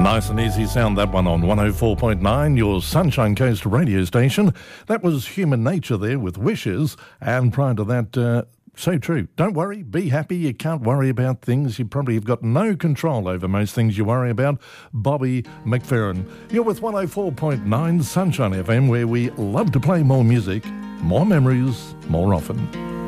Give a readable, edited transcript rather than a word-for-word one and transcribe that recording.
Nice and easy sound, that one on 104.9, your Sunshine Coast radio station. That was Human Nature there with Wishes, and prior to that, So True. Don't worry, be happy. You can't worry about things. You probably have got no control over most things you worry about. Bobby McFerrin. You're with 104.9 Sunshine FM, where we love to play more music, more memories, more often.